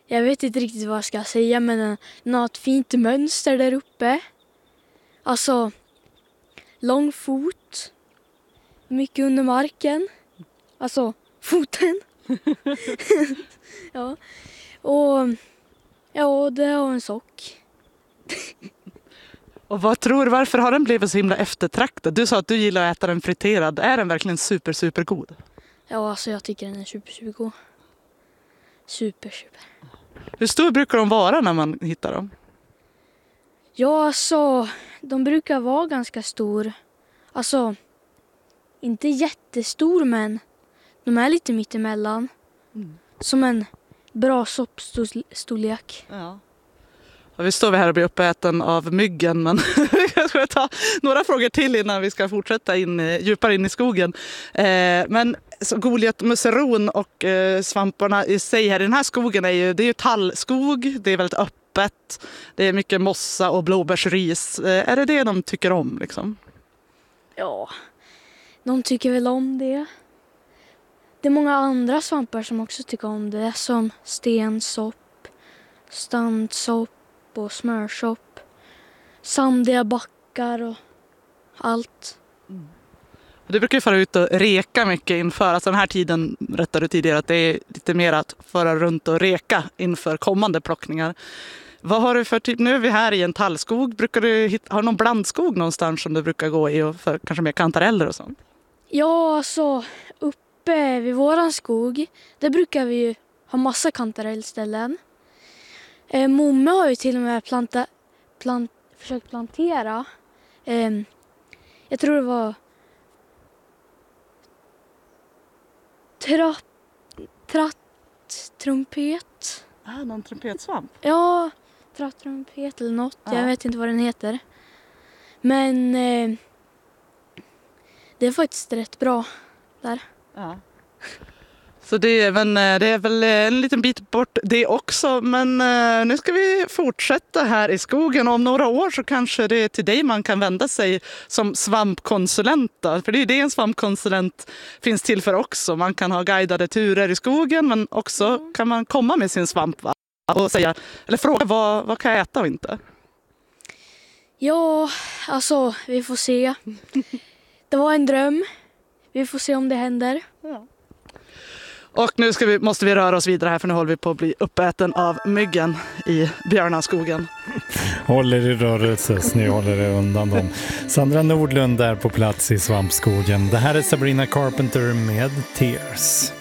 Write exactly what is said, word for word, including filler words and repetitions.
Jag vet inte riktigt vad jag ska säga, men en, något fint mönster där uppe. Alltså, lång fot. Mycket under marken. Alltså, foten. Ja. Och ja, det har en sock. Och vad tror du, varför har den blivit så himla eftertraktad? Du sa att du gillar att äta den friterad. Är den verkligen super, super god? Ja, alltså jag tycker den är super, super god. Super, super. Hur stor brukar de vara när man hittar dem? Ja, alltså, de brukar vara ganska stor. Alltså, inte jättestor, men de är lite mittemellan. Mm. Som en bra soppstorlek. Ja. Och vi står vi här och blir uppäten av myggen, men jag ska ta några frågor till innan vi ska fortsätta in, djupare in i skogen. Eh, men så Goliat, musseron och eh, svamparna i sig här i den här skogen är ju, det är ju tallskog, det är väldigt öppet, det är mycket mossa och blåbärsris. Eh, är det det de tycker om liksom? Ja, de tycker väl om det. Det är många andra svampar som också tycker om det, som stensopp, standsopp och smörsopp, sandiga backar och allt. Mm. Du brukar ju fara ut och reka mycket inför, alltså den här tiden rättade du tidigare att det är lite mer att föra runt och reka inför kommande plockningar. Vad har du för typ, nu är vi här i en tallskog, brukar du hitta, har du någon blandskog någonstans som du brukar gå i och för kanske mer kantareller och sånt? Ja, alltså uppe vid våran skog, där brukar vi ju ha massa kantarellställen. Eh, Momme har ju till och med planta, plant, försökt plantera. Eh, jag tror det var tratt, tratt, trumpet. Ah, någon trumpetsvamp? Ja, tratt, trumpet eller något. Ja. Jag vet inte vad den heter. Men eh, det är faktiskt rätt bra där. Ja. Så det är, men det är väl en liten bit bort det också, men nu ska vi fortsätta här i skogen och om några år så kanske det är till dig man kan vända sig som svampkonsulent då. För det är det en svampkonsulent finns till för också. Man kan ha guidade turer i skogen, men också mm. kan man komma med sin svamp och säga, eller fråga vad, vad kan jag äta och inte? Ja, alltså vi får se. Det var en dröm. Vi får se om det händer. Ja. Och nu ska vi, måste vi röra oss vidare här för nu håller vi på att bli uppäten av myggen i Björnaskogen. Håller i rörelse, ni håller er undan dem. Sandra Nordlund är på plats i svampskogen. Det här är Sabrina Carpenter med Tears.